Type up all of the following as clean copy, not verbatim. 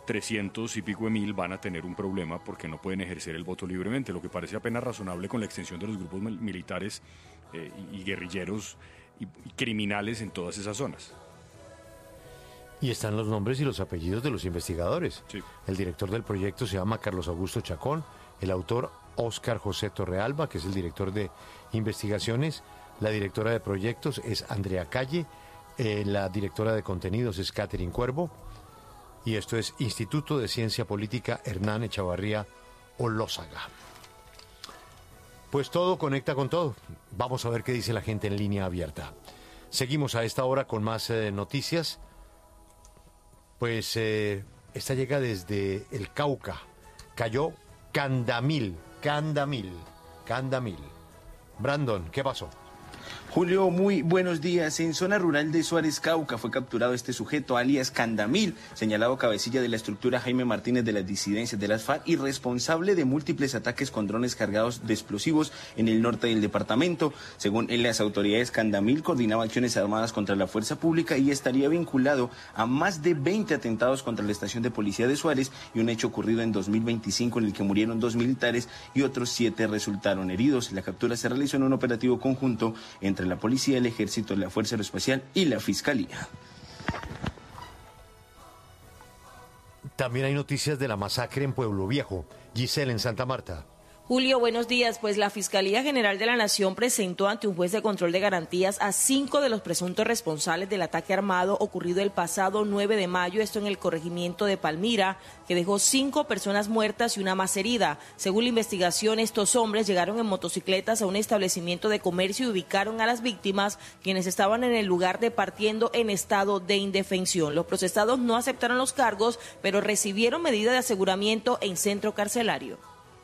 300 y pico de mil van a tener un problema porque no pueden ejercer el voto libremente, lo que parece apenas razonable con la extensión de los grupos militares y guerrilleros y criminales en todas esas zonas. Y están los nombres y los apellidos de los investigadores. Sí. El director del proyecto se llama Carlos Augusto Chacón, el autor Óscar José Torrealba, que es el director de investigaciones, la directora de proyectos es Andrea Calle, la directora de contenidos es Catherine Cuervo, y esto es Instituto de Ciencia Política Hernán Echavarría Olózaga. Pues todo conecta con todo. Vamos a ver qué dice la gente en línea abierta. Seguimos a esta hora con más noticias. Pues esta llega desde el Cauca. Cayó Candamil. Brandon, ¿qué pasó? Julio, muy buenos días. En zona rural de Suárez, Cauca, fue capturado este sujeto, alias Candamil, señalado cabecilla de la estructura Jaime Martínez de las disidencias de las FARC y responsable de múltiples ataques con drones cargados de explosivos en el norte del departamento. Según las autoridades, Candamil coordinaba acciones armadas contra la fuerza pública y estaría vinculado a más de 20 atentados contra la estación de policía de Suárez y un hecho ocurrido en 2025 en el que murieron 2 militares y otros 7 resultaron heridos. La captura se realizó en un operativo conjunto entre la policía, el ejército, la fuerza aeroespacial y la fiscalía. También hay noticias de la masacre en Pueblo Viejo. Giselle, en Santa Marta. Julio, buenos días. Pues la Fiscalía General de la Nación presentó ante un juez de control de garantías a 5 de los presuntos responsables del ataque armado ocurrido el pasado 9 de mayo, esto en el corregimiento de Palmira, que dejó 5 personas muertas y una más herida. Según la investigación, estos hombres llegaron en motocicletas a un establecimiento de comercio y ubicaron a las víctimas, quienes estaban en el lugar departiendo en estado de indefensión. Los procesados no aceptaron los cargos, pero recibieron medida de aseguramiento en centro carcelario.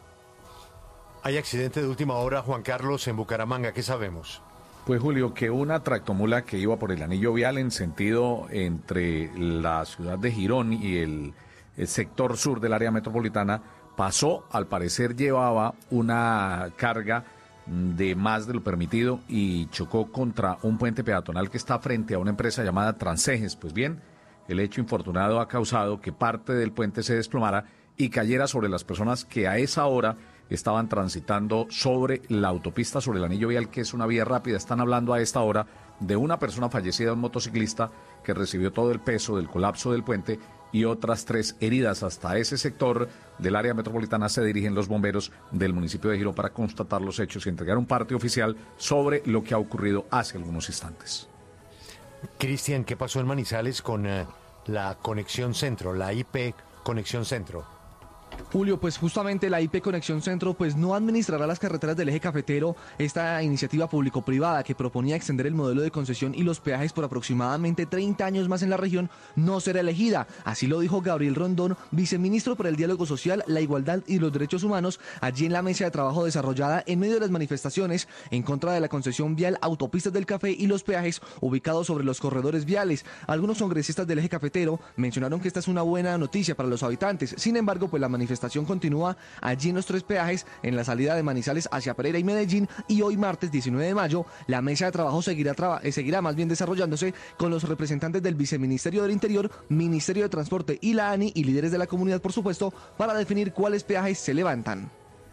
Hay accidente de última hora, Juan Carlos, en Bucaramanga. ¿Qué sabemos? Pues Julio, que una tractomula que iba por el anillo vial en sentido entre la ciudad de Girón y el sector sur del área metropolitana pasó, al parecer llevaba una carga de más de lo permitido y chocó contra un puente peatonal que está frente a una empresa llamada Transejes. Pues bien, el hecho infortunado ha causado que parte del puente se desplomara y cayera sobre las personas que a esa hora estaban transitando sobre la autopista, sobre el anillo vial, que es una vía rápida. Están hablando a esta hora de una persona fallecida, un motociclista que recibió todo el peso del colapso del puente y otras 3 heridas. Hasta ese sector del área metropolitana se dirigen los bomberos del municipio de Girón para constatar los hechos y entregar un parte oficial sobre lo que ha ocurrido hace algunos instantes. Cristian, ¿qué pasó en Manizales con la Conexión Centro, la IP Conexión Centro? Julio, pues justamente la IP Conexión Centro pues no administrará las carreteras del eje cafetero. Esta iniciativa público-privada que proponía extender el modelo de concesión y los peajes por aproximadamente 30 años más en la región no será elegida. Así lo dijo Gabriel Rondón, viceministro para el Diálogo Social, la Igualdad y los Derechos Humanos, allí en la mesa de trabajo desarrollada en medio de las manifestaciones en contra de la concesión vial Autopistas del Café y los peajes ubicados sobre los corredores viales. Algunos congresistas del eje cafetero mencionaron que esta es una buena noticia para los habitantes. Sin embargo, pues la manifestación continúa allí en los 3 peajes en la salida de Manizales hacia Pereira y Medellín, y hoy martes 19 de mayo la mesa de trabajo seguirá más bien desarrollándose con los representantes del Viceministerio del Interior, Ministerio de Transporte y la ANI y líderes de la comunidad, por supuesto, para definir cuáles peajes se levantan.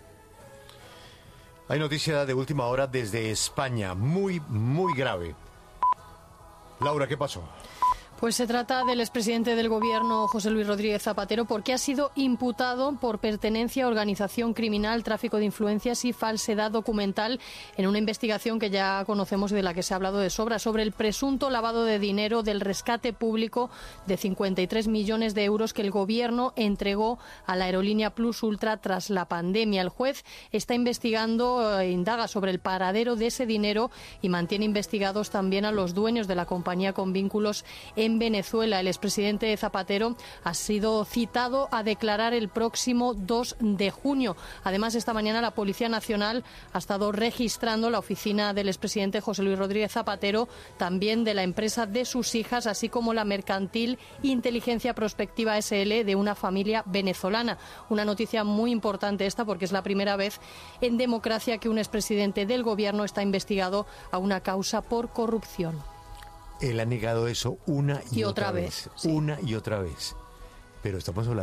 Hay noticia de última hora desde España, muy grave. Laura, ¿qué pasó? Pues se trata del expresidente del Gobierno, José Luis Rodríguez Zapatero, porque ha sido imputado por pertenencia a organización criminal, tráfico de influencias y falsedad documental en una investigación que ya conocemos y de la que se ha hablado de sobra, sobre el presunto lavado de dinero del rescate público de 53 millones de euros que el Gobierno entregó a la aerolínea Plus Ultra tras la pandemia. El juez está investigando, indaga sobre el paradero de ese dinero y mantiene investigados también a los dueños de la compañía con vínculos en Venezuela. El expresidente Zapatero ha sido citado a declarar el próximo 2 de junio. Además, esta mañana la Policía Nacional ha estado registrando la oficina del expresidente José Luis Rodríguez Zapatero, también de la empresa de sus hijas, así como la mercantil Inteligencia Prospectiva SL de una familia venezolana. Una noticia muy importante esta, porque es la primera vez en democracia que un expresidente del Gobierno está investigado a una causa por corrupción. Él ha negado eso una y otra vez. Sí. Una y otra vez. Pero estamos hablando